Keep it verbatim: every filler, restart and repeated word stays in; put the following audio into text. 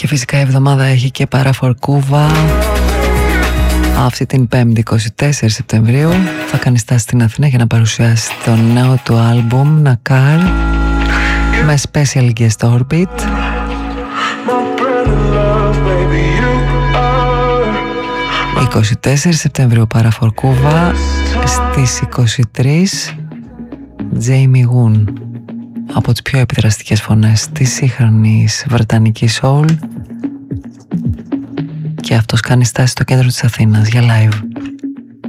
Και φυσικά η εβδομάδα έχει και παραφορκούβα. Αυτή την πέμπτη είκοσι τέσσερις Σεπτεμβρίου θα κάνει στάση στην Αθήνα για να παρουσιάσει το νέο του άλμπουμ Nakar με special guest orbit. είκοσι τέσσερις Σεπτεμβρίου παραφορκούβα. Στις είκοσι τρεις Jamie Woon, από τις πιο επιδραστικές φωνές της σύγχρονης βρετανικής soul, και αυτός κάνει στάση στο κέντρο της Αθήνας για live.